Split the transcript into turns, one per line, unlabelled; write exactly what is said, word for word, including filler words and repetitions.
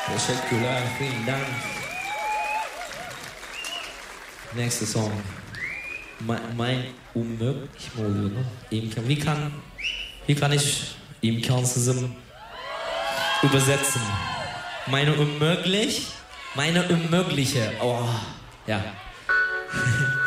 Teşekkürler, vielen Dank. Nächster Song. Mein, mein unmöglich mi oluyor ne? İmkan. Wie kann, wie kann ich imkansızım übersetzen? Meine unmöglich? Meine unmögliche. Oh, ja.